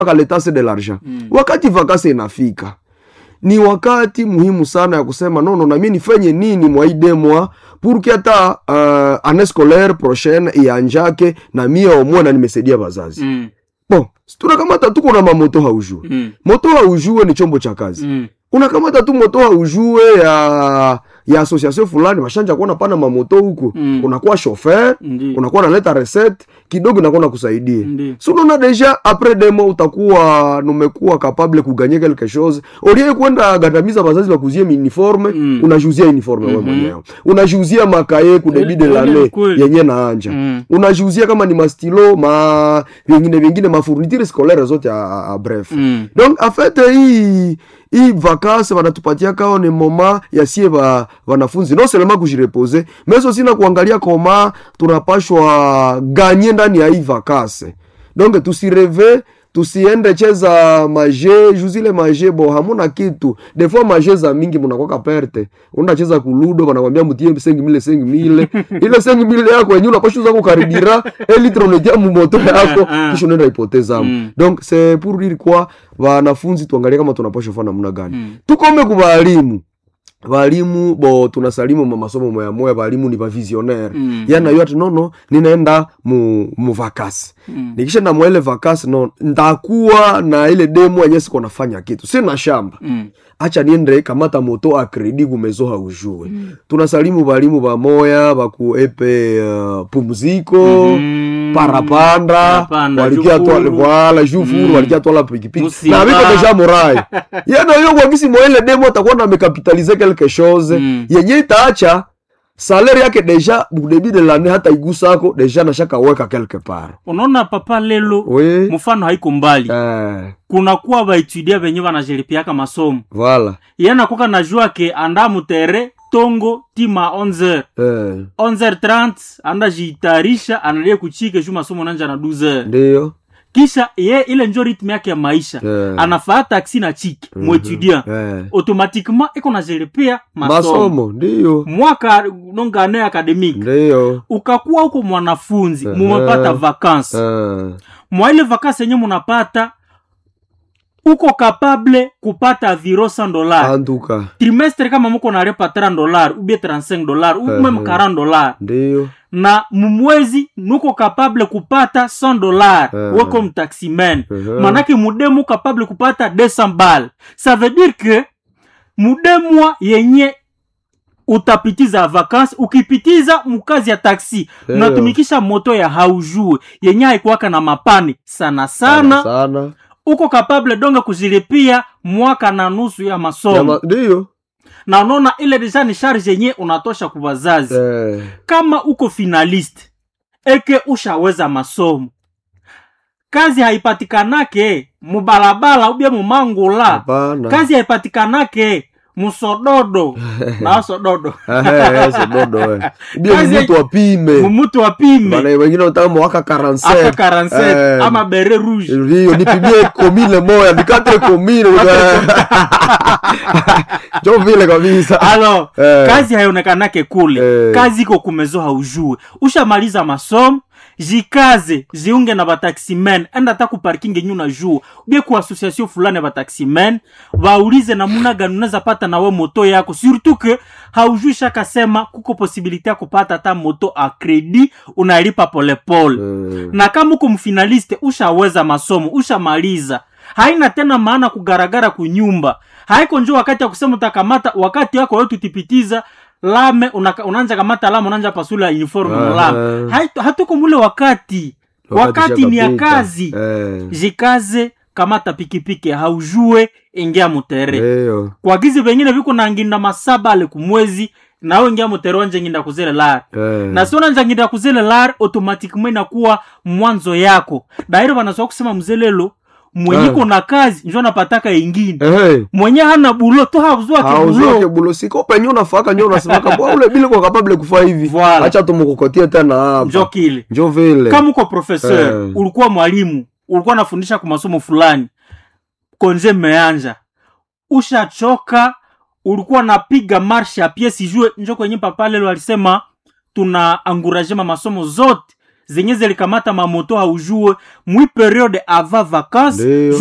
l'État c'est de l'argent. Wakati vacances inafika, ni wakati muhimu sana ya kusema nono na mimi nifanye nini mwa ide mwa pour que hata année scolaire prochaine ianjake na mimi au mwana nimesaidia wazazi. Bon, tunakamata tuko na mamoto haujue. Moto haujue ni chombo cha kazi. Unakamata tu moto haujue ya association fulani mashanja kuona pana mamoto huko. Unakuwa chauffeur, unakuwa unaleta recette kidogo inakuwa kusaidia. So unaona deja après demo utakuwa numekuwa capable kuganye quelque chose. Olie kwenda gandamiza wazazi wakuzie uniforme, unajuzia uniforme wewe mwenyewe. Unajuzia makaye ku début de l'année yenye naanja. Unajuzia kama ni mastilo vingine ma fourniture scolaire zote bref. Donc en fait hii vacances wanatupatia kao ni moma ya sie wanafunzi non seulement kujireposer mais aussi na kuangalia koma tunapashwa gagner ndani ya hii vacances. Donc tusireve tusiende cheza maje juzile maje bo hamuna kitu des fois maje za mingi mnakoka perte unacheza kuludo wanakuambia mtie 5000 ile 5000 yako yenyewe unapaswa zako karibira litre unatia moto yako kisha unaenda ipoteza. Donc c'est pour dire quoi wanafunzi tuangalie kama tunapaswa fanya namna gani. Tukome kwa walimu bo tunasalimu masomo moya walimu ni visionnaire. Yana yote nono ninaenda mu vacances. Nikisha na mwele vacances no ndakuwa na ile demo yenyewe siko nafanya kitu. Sina shamba. Acha niende kamata moto a credit kumezo haujue. Tunasalimu walimu ba moya baku epe pumziko parapanda walikia toa wala jufuru walikia toa pikipiki na biko deja morai. Yana yo kwa kisi mwele demo atakuwa na mekapitaliser quelque chose yenye itaacha salaire yake deja au début de l'année hata igusako deja na shaka weka quelque part. Unaona papa lelo mfano haiko mbali. Kuna kuwa ba etudia benye banajelipiaka masomo. Voilà. Yana koka najua ke anda mutere tongo tima 11h. 11h30 anda jitarisha analia kuchike juma masomo nanja na 12h. Ndio. Kisha ile njo ritme yake ya maisha. Anafaa taxi na chiki mu etudia. Automatiquement iko na jelipia masomo. Ndio. Mwaka nonga ane academique. Ndio. Ukakuwa huko mwanafunzi, mumepata vacances. Mwa ile vacances yenye munapata uko capable kupata $100. Anduka. Trimestre kama mko na repa $30 ou bien $35 ou même $40. Ndio. Na mwezi nuko capable kupata $100 wako mtaximen. Manake mudemu capable kupata $200. Ça veut dire que mudemwa yenye utapitiza vacances ukipitiza mkazi ya taxi unatumikisha moto ya haujue yenye haikuwaka na mapani sana. Uko capable donga kuzilipia mwaka na nusu ya masomo. Ndio. Na unaona ile deja ni charge yenye unatosha kwa wazazi. Kama uko finalist eke ushaweza masomo. Kazi haipatikanake mubalabala ubia mumangula. Kazi haipatikanake musododo na sododo sododo ubia mtu wapime bana wengine utamu waka 47 ama bere rouge ndio nipimie komile moya nikatre komile jo vile kabisa. Alors kazi haionekanake kule kazi iko kumezo haujue ushamaliza masomo jikaze ziunge na bataximen enda ta ku parking yenyu na jour ubie ku association fulani ya bataximen waulize namuna gani unaweza pata na we moto yako surtout que haujui shaka sema kuko possibilité ya kupata ta moto a credit unalipa pole pole. Na kama uko mfinaliste ushaweza masomo ushamaliza haina tena maana kugaragara kunyumba haiko njoo wakati ya kusema utakamata wakati wako wewe tutipitiza lame unaanza kamata lame unaanza pasula uniform lame hatuko mule wakati ni ya kazi. Jikaze kamata pikipiki haujue ingia mutere. Kwa gizi vengine viko na nginda masaba ale kumwezi na wewe ingia mutere wanje nginda kuzele lar. Na sio nanja nginda kuzele lar automatically inakuwa mwanzo yako. Dairo wanasoa kusema mzelelo mwenye kuna kazi njoo napataka ingine. Mwenye hana bulo to hauzwa bulo siko penye unafaka njoo unasemaka kwa ule bila kwa capable kufanya hivi. Acha tumukokotie tena hapa. Njoo kile. Njoo vile. Kama uko professeur, ulikuwa mwalimu, ulikuwa unafundisha kwa masomo fulani. Konje meanja. Ushachoka, ulikuwa napiga marche ya pièce jue njoo kwenye papa leo alisema tuna encourager masomo zote zenye zilikamata mamoto haujue mwi periode ava vacances.